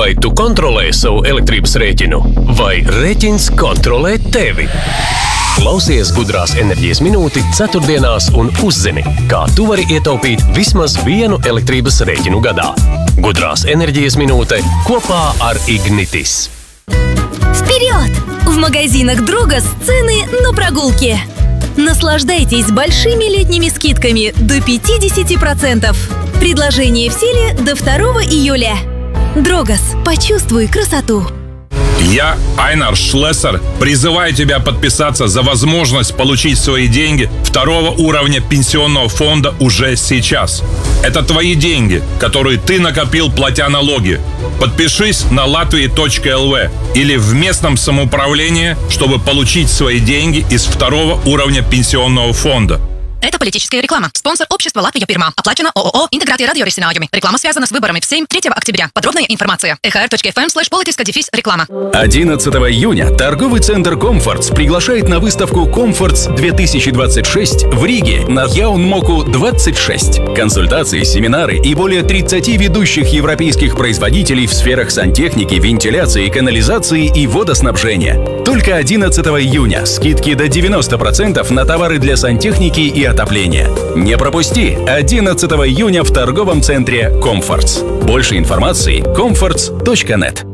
Vai tu kontrolē savu elektrības rēķinu, vai rēķins kontrolē tevi? Klausies Gudrās enerģijas minūti ceturtdienās un uzzini, kā tu vari ietaupīt vismaz 1 elektrības rēķinu gadā. Gudrās enerģijas минуты kopā ar Ignitis. Вперед! В магазинах Дрогос цены на прогулки. Наслаждайтесь большими летними скидками до 50%. Предложение в силе до 2 июля. Дрогос. Почувствуй красоту. Я, Айнар Шлессер, призываю тебя подписаться за возможность получить свои деньги 2-го уровня пенсионного фонда уже сейчас. Это твои деньги, которые ты накопил, платя налоги. Подпишись на latvia.lv или в местном самоуправлении, чтобы получить свои деньги из 2-го уровня пенсионного фонда. Это политическая реклама. Спонсор общества «Латвия Пирма». Оплачено ООО «Интеграция радиоресинājumi». Реклама связана с выборами в Сейм 3 октября. Подробная информация. ehr.fm/politiska-реклама. 11 июня торговый центр «Комфортс» приглашает на выставку «Комфортс 2026» в Риге на Яунмоку 26. Консультации, семинары и более 30 ведущих европейских производителей в сферах сантехники, вентиляции, канализации и водоснабжения. Только 11 июня скидки до 90% на товары для сантехники и отопления. Не пропусти! 11 июня в торговом центре «Комфортс». Больше информации – comforts.net.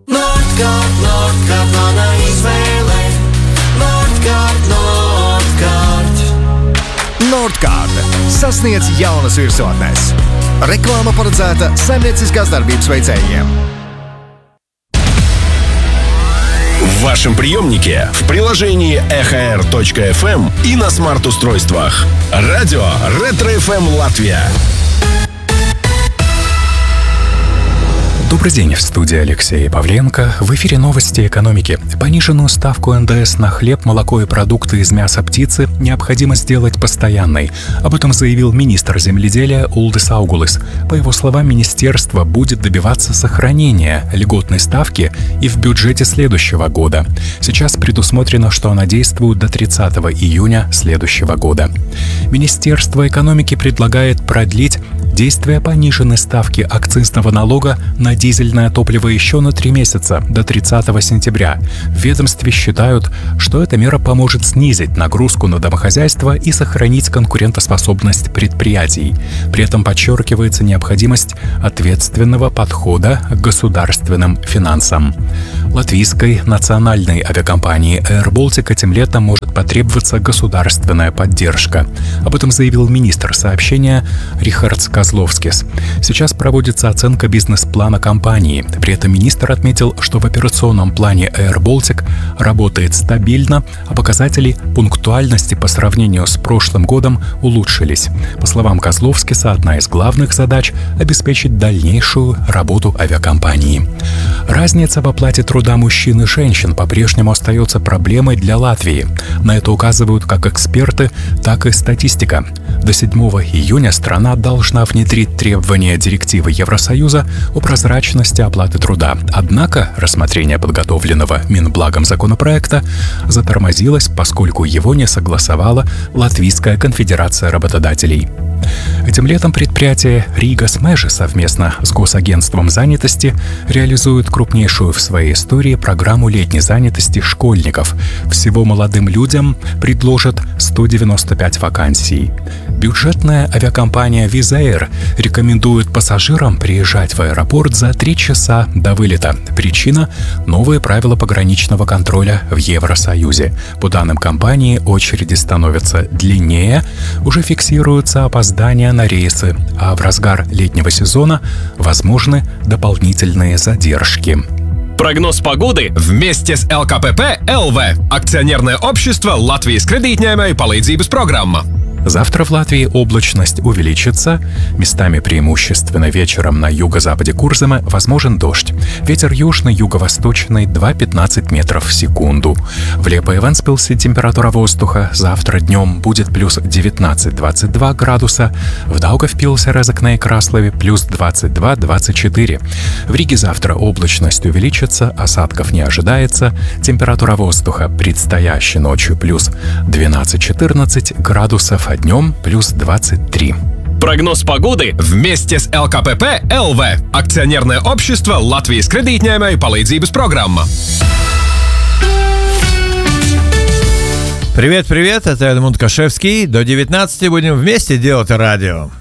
Nordcard sasniedz jaunas virsotnes. Reklāma paredzēta saimnieciskās darbības veicējiem. В вашем приемнике, в приложении ehr.fm и на смарт-устройствах. Радио Ретро-ФМ Латвия. Добрый день, в студии Алексей Павленко. В эфире новости экономики. Пониженную ставку НДС на хлеб, молоко и продукты из мяса птицы необходимо сделать постоянной. Об этом заявил министр земледелия Улдис Аугулис. По его словам, министерство будет добиваться сохранения льготной ставки и в бюджете следующего года. Сейчас предусмотрено, что она действует до 30 июня следующего года. Министерство экономики предлагает продлить действие пониженной ставки акцизного налога на дизельное топливо еще на 3 месяца, до 30 сентября. В ведомстве считают, что эта мера поможет снизить нагрузку на домохозяйство и сохранить конкурентоспособность предприятий. При этом подчеркивается необходимость ответственного подхода к государственным финансам. Латвийской национальной авиакомпании Air Baltic этим летом может потребоваться государственная поддержка. Об этом заявил министр сообщения Рихардс Козловскис. Сейчас проводится оценка бизнес-плана компании. При этом министр отметил, что в операционном плане Air Baltic работает стабильно, а показатели пунктуальности по сравнению с прошлым годом улучшились. По словам Козловскиса, одна из главных задач – обеспечить дальнейшую работу авиакомпании. Разница в оплате труда мужчин и женщин по-прежнему остается проблемой для Латвии. На это указывают как эксперты, так и статистика. До 7 июня страна должна внедрить требования директивы Евросоюза о прозрачности оплаты труда. Однако рассмотрение подготовленного Минблагом законопроекта затормозилось, поскольку его не согласовала Латвийская конфедерация работодателей. Этим летом предприятие Рига Смежи совместно с Госагентством занятости реализует крупнейшую в своей истории программу летней занятости школьников. Всего молодым людям предложат 195 вакансий. Бюджетная авиакомпания Wizz Air рекомендует пассажирам приезжать в аэропорт за 3 часа до вылета. Причина – новые правила пограничного контроля в Евросоюзе. По данным компании, очереди становятся длиннее, уже фиксируются опоздания на рейсы, а в разгар летнего сезона возможны дополнительные задержки. Прогноз погоды вместе с ЛКПП ЛВ. Акционерное общество Латвijas kredītņēmēju palīdzības программа. Завтра в Латвии облачность увеличится. Местами преимущественно вечером на юго-западе Курзема возможен дождь. Ветер южный, юго-восточный 2-15 метров в секунду. В Лепо-Эвенспилсе температура воздуха завтра днем будет плюс 19-22 градуса. В Даугавпилсе, Резекне и Краслове плюс 22-24. В Риге завтра облачность увеличится, осадков не ожидается. Температура воздуха предстоящей ночью плюс 12-14 градусов, а днем плюс 23. Прогноз погоды вместе с ЛКПП ЛВ. Акционерное общество Латвijas кредитņēmēju palīdzības программа. Привет, это Эдмунд Кашевский. До 19 будем вместе делать радио.